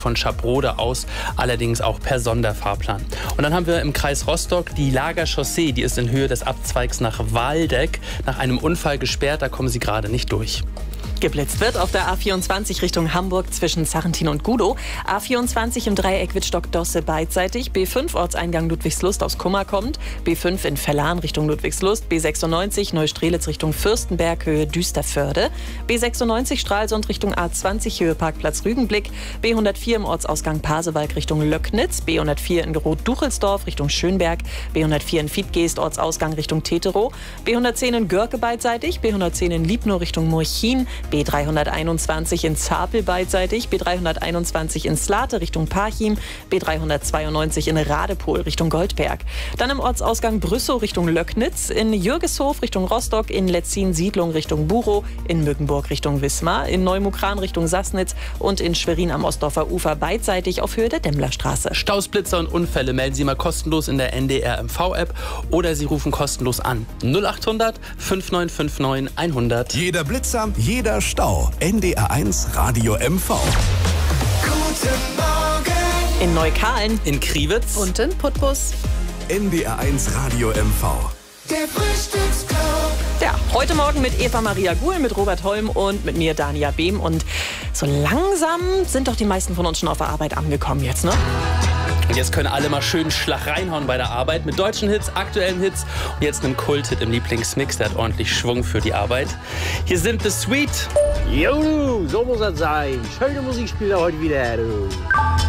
von Schabrode aus, allerdings auch per Sonderfahrplan. Und dann haben wir im Kreis Rostock die Lagerchaussee, die ist in Höhe des Abzweigs nach Waldeck nach einem Unfall gesperrt, da kommen Sie gerade nicht durch. Geblitzt wird auf der A24 Richtung Hamburg zwischen Sarrentin und Gudow. A24 im Dreieck Wittstock-Dosse beidseitig. B5 Ortseingang Ludwigslust aus Kummer kommt. B5 in Vellan Richtung Ludwigslust. B96 Neustrelitz Richtung Fürstenberg Höhe Düsterförde. B96 Stralsund Richtung A20 Höhe Parkplatz Rügenblick. B104 im Ortsausgang Pasewalk Richtung Löcknitz. B104 in Groth-Duchelsdorf Richtung Schönberg. B104 in Fiedgeest Ortsausgang Richtung Teterow. B110 in Görke beidseitig. B110 in Liebnow Richtung Murchin. B321 in Zapel beidseitig, B321 in Slate Richtung Parchim, B392 in Radepohl Richtung Goldberg. Dann im Ortsausgang Brüssow Richtung Löcknitz, in Jürgeshof Richtung Rostock, in Letzin-Siedlung Richtung Buchow, in Mückenburg Richtung Wismar, in Neumukran Richtung Sassnitz und in Schwerin am Ostdorfer Ufer beidseitig auf Höhe der Demmlerstraße. Staus, Blitzer und Unfälle melden Sie mal kostenlos in der NDR MV-App oder Sie rufen kostenlos an. 0800 5959 100. Jeder Blitzer, jeder Stau. NDR1 Radio MV. Guten Morgen. In Neukalen, In Kriwitz Und in Putbus. NDR1 Radio MV. Der Frühstücksclub. ja, heute Morgen mit Eva Maria Guhl, mit Robert Holm und mit mir Dania Behm. Und so langsam sind doch die meisten von uns schon auf der Arbeit angekommen jetzt, ne? Und jetzt können alle mal schön Schlag reinhauen bei der Arbeit mit deutschen Hits, aktuellen Hits und jetzt einem Kult-Hit im Lieblingsmix, der hat ordentlich Schwung für die Arbeit. Hier sind The Sweet. Jo, so muss das sein. Schöne Musik spielt er heute wieder. Du.